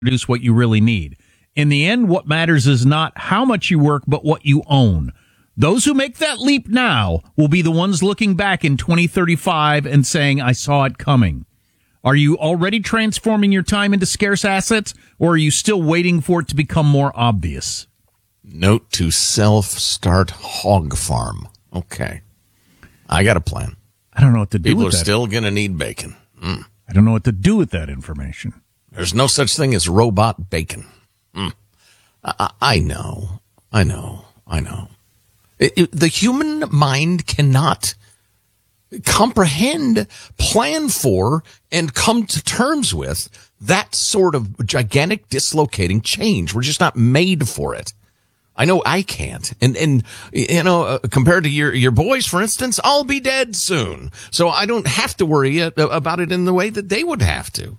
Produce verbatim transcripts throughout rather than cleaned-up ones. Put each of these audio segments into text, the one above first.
produce what you really need. In the end, what matters is not how much you work, but what you own. Those who make that leap now will be the ones looking back in twenty thirty-five and saying, I saw it coming. Are you already transforming your time into scarce assets, or are you still waiting for it to become more obvious? Note to self, start hog farm. Okay. I got a plan. I don't know what to do People with are that. still going to need bacon. Mm. I don't know what to do with that information. There's no such thing as robot bacon. Mm. I, I know. I know. I know. It, it, the human mind cannot comprehend, plan for, and come to terms with that sort of gigantic dislocating change. We're just not made for it. I know I can't. And, and, you know, uh, compared to your, your boys, for instance, I'll be dead soon. So I don't have to worry about it in the way that they would have to.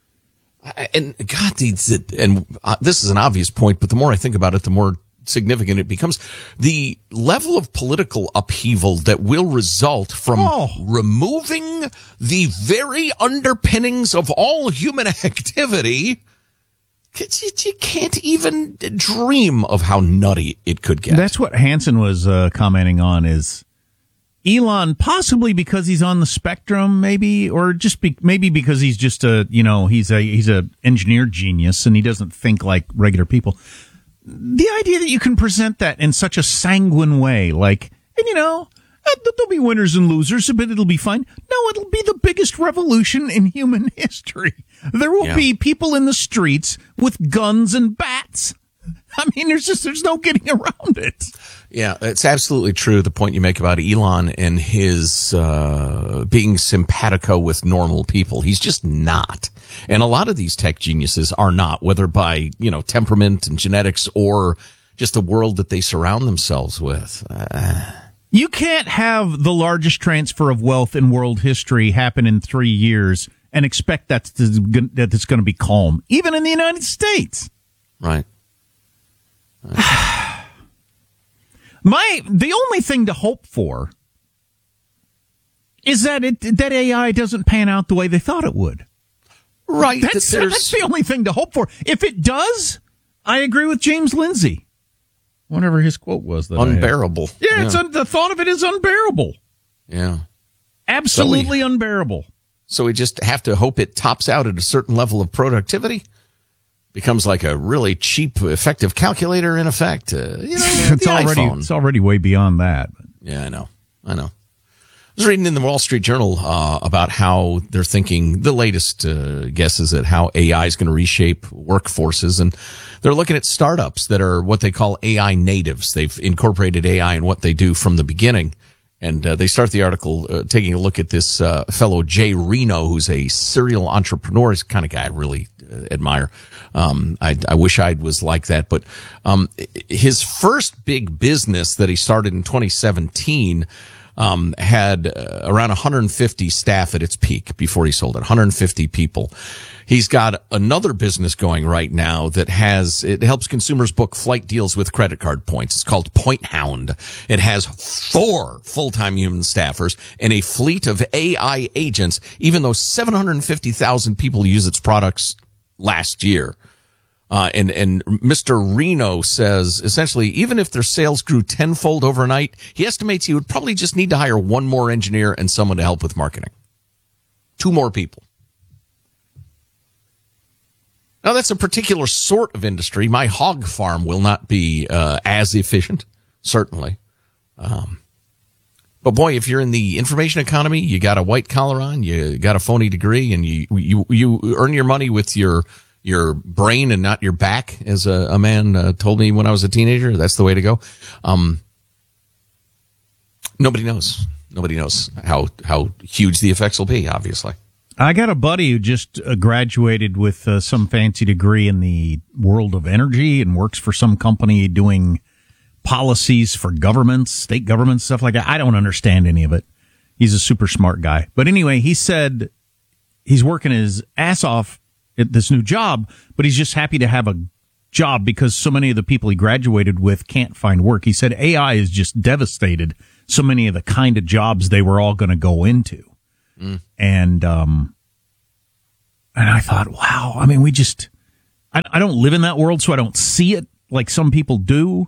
And God, and uh, this is an obvious point, but the more I think about it, the more significant it becomes. The level of political upheaval that will result from oh. removing the very underpinnings of all human activity. You can't even dream of how nutty it could get. That's what Hansen was uh, commenting on, is Elon, possibly because he's on the spectrum, maybe, or just be, maybe because he's just a, you know, he's a he's a engineer genius and he doesn't think like regular people. The idea that you can present that in such a sanguine way, like, and you know, there'll be winners and losers, but it'll be fine. No, it'll be the biggest revolution in human history. There will yeah. be people in the streets with guns and bats. I mean, there's just, there's no getting around it. Yeah, it's absolutely true, the point you make about Elon and his uh being simpatico with normal people. He's just not. And a lot of these tech geniuses are not, whether by, you know, temperament and genetics or just the world that they surround themselves with. Uh, you can't have the largest transfer of wealth in world history happen in three years and expect that's that it's going to be calm, even in the United States. Right. My the only thing to hope for is that it that A I doesn't pan out the way they thought it would. Right. That's, that that's the only thing to hope for. If it does, I agree with James Lindsay. Whatever his quote was. That unbearable. Yeah, yeah. It's un, the thought of it is unbearable. Yeah. Absolutely so we, unbearable. So we just have to hope it tops out at a certain level of productivity. Becomes like a really cheap, effective calculator in effect. Uh, you know, it's already iPhone. It's already way beyond that. Yeah, I know. I know. I was reading in the Wall Street Journal uh, about how they're thinking, the latest uh, guesses at how A I is going to reshape workforces. And they're looking at startups that are what they call A I natives. They've incorporated A I in what they do from the beginning. And uh, they start the article uh, taking a look at this uh, fellow, Jay Reno, who's a serial entrepreneur. He's the kind of guy I really uh, admire. Um, I, I wish I was like that. But um, his first big business that he started in twenty seventeen um, had uh, around one hundred fifty staff at its peak before he sold it, one hundred fifty people. He's got another business going right now that has, it helps consumers book flight deals with credit card points. It's called Point Hound. It has four full-time human staffers and a fleet of A I agents, even though seven hundred fifty thousand people use its products last year. Uh, and, and Mister Reno says, essentially, even if their sales grew tenfold overnight, he estimates he would probably just need to hire one more engineer and someone to help with marketing. Two more people. Now, that's a particular sort of industry. My hog farm will not be uh, as efficient, certainly. Um, but, boy, if you're in the information economy, you got a white collar on, you got a phony degree, and you you, you earn your money with your your brain and not your back, as a, a man uh, told me when I was a teenager. That's the way to go. Um, nobody knows. Nobody knows how, how huge the effects will be, obviously. I got a buddy who just uh, graduated with uh, some fancy degree in the world of energy and works for some company doing policies for governments, state governments, stuff like that. I don't understand any of it. He's a super smart guy. But anyway, he said he's working his ass off at this new job, but he's just happy to have a job because so many of the people he graduated with can't find work. He said A I has just devastated so many of the kind of jobs they were all going to go into. Mm. And, um, and I thought, wow, I mean, we just, I, I don't live in that world, so I don't see it like some people do.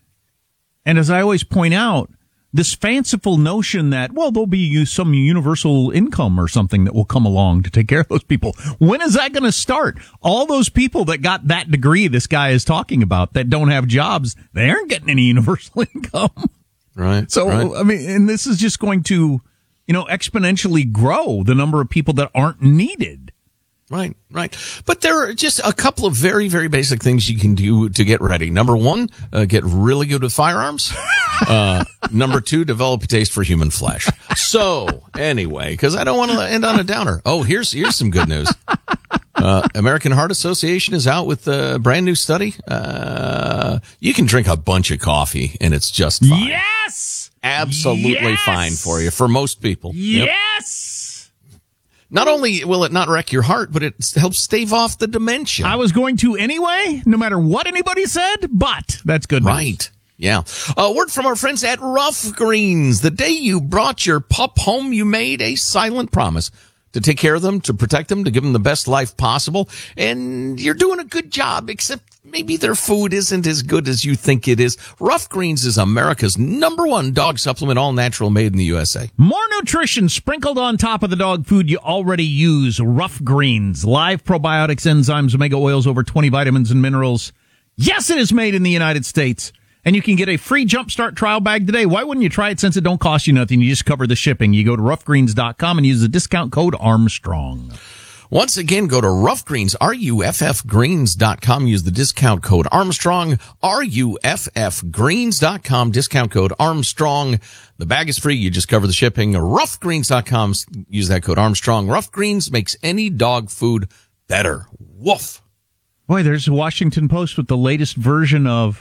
And as I always point out, this fanciful notion that, well, there'll be some universal income or something that will come along to take care of those people. When is that going to start? All those people that got that degree this guy is talking about that don't have jobs, they aren't getting any universal income. Right. So, right. I mean, and this is just going to, you know, exponentially grow the number of people that aren't needed. Right, right. But there are just a couple of very, very basic things you can do to get ready. Number one, uh, get really good with firearms. Uh, number two, develop a taste for human flesh. So, anyway, because I don't want to end on a downer. Oh, here's here's some good news. Uh, American Heart Association is out with a brand new study. Uh, you can drink a bunch of coffee and it's just fine. Yes! Absolutely yes! fine for you, for most people. Yes! Yep. Not only will it not wreck your heart, but it helps stave off the dementia. I was going to anyway, no matter what anybody said, but that's good news. Right. Yeah. A word from our friends at Rough Greens. The day you brought your pup home, you made a silent promise to take care of them, to protect them, to give them the best life possible. And you're doing a good job, except maybe their food isn't as good as you think it is. Rough Greens is America's number one dog supplement, all natural, made in the U S A. More nutrition sprinkled on top of the dog food you already use. Rough Greens. Live probiotics, enzymes, omega oils, over twenty vitamins and minerals. Yes, it is made in the United States. And you can get a free Jumpstart trial bag today. Why wouldn't you try it since it don't cost you nothing? You just cover the shipping. You go to rough greens dot com and use the discount code Armstrong. Once again, go to Rough Greens, R U F F greens dot com. Use the discount code Armstrong, R U F F greens dot com, discount code Armstrong. The bag is free. You just cover the shipping. rough greens dot com. Use that code Armstrong. Rough Greens makes any dog food better. Woof. Boy, there's a Washington Post with the latest version of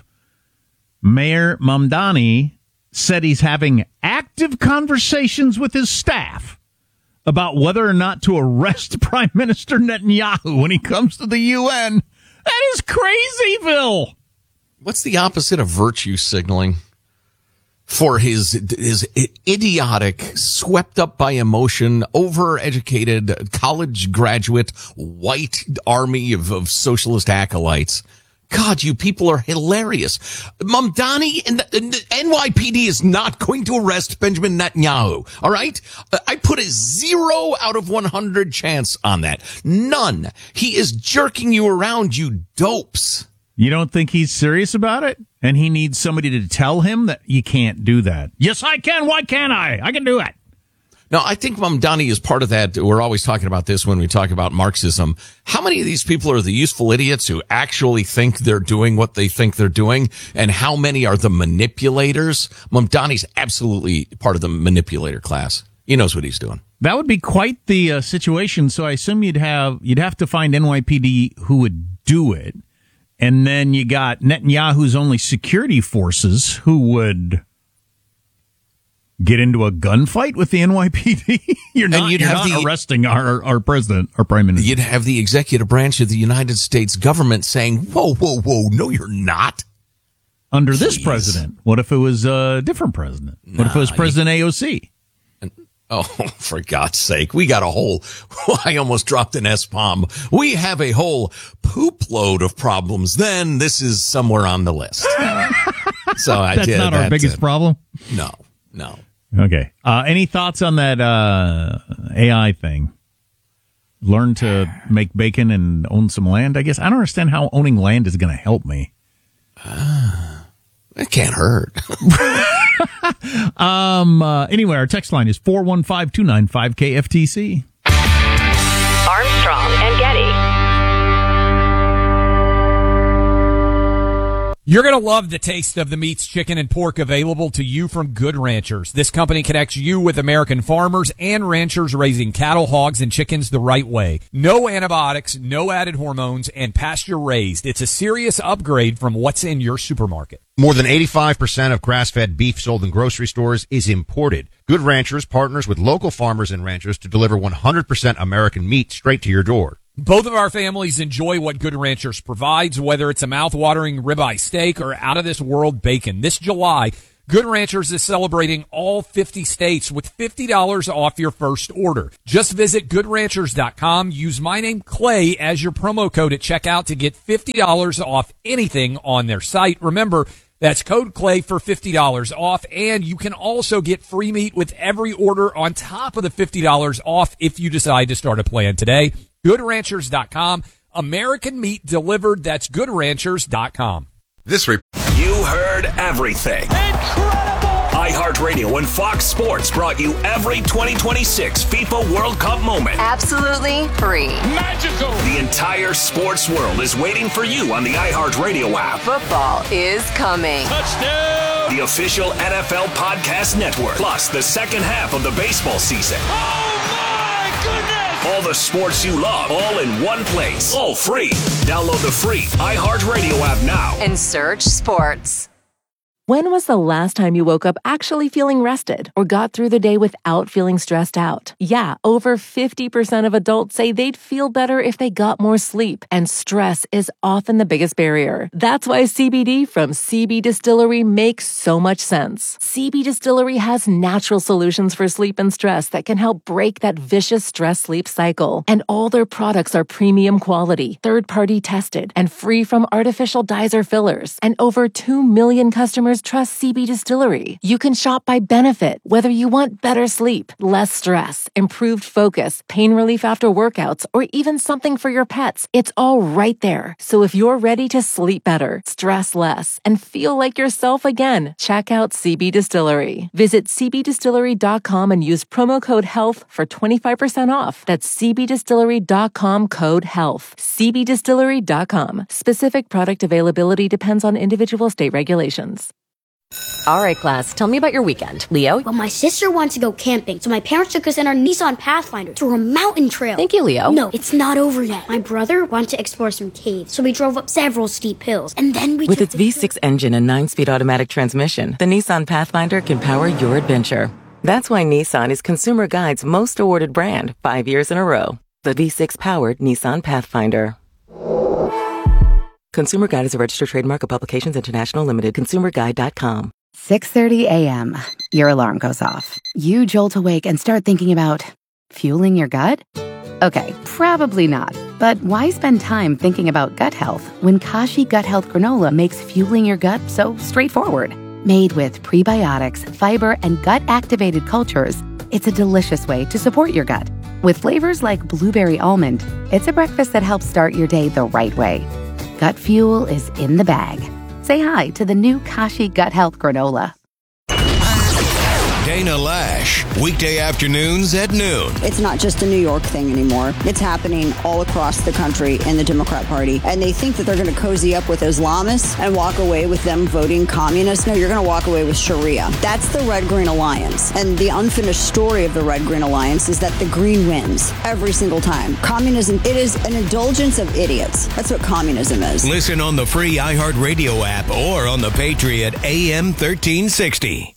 Mayor Mamdani said he's having active conversations with his staff about whether or not to arrest Prime Minister Netanyahu when he comes to the U N. That is crazyville. What's the opposite of virtue signaling? For his his idiotic, swept up by emotion, overeducated, college graduate, white army of, of socialist acolytes. God, you people are hilarious. Mamdani and the, and the N Y P D is not going to arrest Benjamin Netanyahu. All right? I put a zero out of one hundred chance on that. None. He is jerking you around, you dopes. You don't think he's serious about it? And he needs somebody to tell him that you can't do that. Yes, I can. Why can't I? I can do it. No, I think Mamdani is part of that. We're always talking about this when we talk about Marxism. How many of these people are the useful idiots who actually think they're doing what they think they're doing? And how many are the manipulators? Mamdani's absolutely part of the manipulator class. He knows what he's doing. That would be quite the uh, situation. So I assume you'd have, you'd have to find N Y P D who would do it. And then you got Netanyahu's only security forces who would get into a gunfight with the N Y P D. You're not, you're not the, arresting our, our president, our prime minister. You'd have the executive branch of the United States government saying, whoa, whoa, whoa, no, you're not. Under Jeez. This president. What if it was a different president? What nah, if it was President you, A O C? Oh, for God's sake. We got a whole, I almost dropped an S-bomb. We have a whole poop load of problems. Then this is somewhere on the list. So I That's did. not that, our biggest uh, problem? No, no. Okay. Uh, any thoughts on that uh, A I thing? Learn to make bacon and own some land, I guess. I don't understand how owning land is going to help me. Uh, it can't hurt. um. Uh, anyway, our text line is four one five, two nine five, K F T C. Armstrong and Getty. You're going to love the taste of the meats, chicken, and pork available to you from Good Ranchers. This company connects you with American farmers and ranchers raising cattle, hogs, and chickens the right way. No antibiotics, no added hormones, and pasture raised. It's a serious upgrade from what's in your supermarket. More than eighty-five percent of grass-fed beef sold in grocery stores is imported. Good Ranchers partners with local farmers and ranchers to deliver one hundred percent American meat straight to your door. Both of our families enjoy what Good Ranchers provides, whether it's a mouth-watering ribeye steak or out-of-this-world bacon. This July, Good Ranchers is celebrating all fifty states with fifty dollars off your first order. Just visit good ranchers dot com. Use my name Clay as your promo code at checkout to get fifty dollars off anything on their site. Remember, that's code Clay for fifty dollars off, and you can also get free meat with every order on top of the fifty dollars off if you decide to start a plan today. good ranchers dot com. American meat delivered. That's good ranchers dot com. This re- You heard everything. Incredible! iHeartRadio and Fox Sports brought you every twenty twenty-six FIFA World Cup moment. Absolutely free. Magical! The entire sports world is waiting for you on the iHeartRadio app. Football is coming. Touchdown! The official N F L Podcast Network. Plus the second half of the baseball season. Oh my goodness! All the sports you love, all in one place. All free. Download the free iHeartRadio app now. And search sports. When was the last time you woke up actually feeling rested or got through the day without feeling stressed out? Yeah, over fifty percent of adults say they'd feel better if they got more sleep, and stress is often the biggest barrier. That's why C B D from C B Distillery makes so much sense. C B Distillery has natural solutions for sleep and stress that can help break that vicious stress-sleep cycle. And all their products are premium quality, third-party tested, and free from artificial dyes or fillers. And over two million customers trust C B Distillery. You can shop by benefit, whether you want better sleep, less stress, improved focus, pain relief after workouts, or even something for your pets. It's all right there. So if you're ready to sleep better, stress less, and feel like yourself again, check out C B Distillery. Visit c b distillery dot com and use promo code HEALTH for twenty-five percent off. That's c b distillery dot com code HEALTH. c b distillery dot com. Specific product availability depends on individual state regulations. All right, class, tell me about your weekend. Leo? Well, my sister wanted to go camping, so my parents took us in our Nissan Pathfinder through a mountain trail. Thank you, Leo. No, it's not over yet. My brother wanted to explore some caves, so we drove up several steep hills, and then we With took its V six engine and nine-speed automatic transmission, the Nissan Pathfinder can power your adventure. That's why Nissan is Consumer Guide's most awarded brand, five years in a row. The V six-powered Nissan Pathfinder. Consumer Guide is a registered trademark of Publications International Limited. consumer guide dot com. six thirty a.m. Your alarm goes off. You jolt awake and start thinking about fueling your gut? Okay, probably not. But why spend time thinking about gut health when Kashi Gut Health Granola makes fueling your gut so straightforward? Made with prebiotics, fiber, and gut-activated cultures, it's a delicious way to support your gut. With flavors like blueberry almond, it's a breakfast that helps start your day the right way. Gut fuel is in the bag. Say hi to the new Kashi Gut Health Granola. Dana Lash, weekday afternoons at noon. It's not just a New York thing anymore. It's happening all across the country in the Democrat Party. And they think that they're going to cozy up with Islamists and walk away with them voting communist. No, you're going to walk away with Sharia. That's the Red-Green Alliance. And the unfinished story of the Red-Green Alliance is that the Green wins every single time. Communism, it is an indulgence of idiots. That's what communism is. Listen on the free iHeartRadio app or on the Patriot A M thirteen sixty.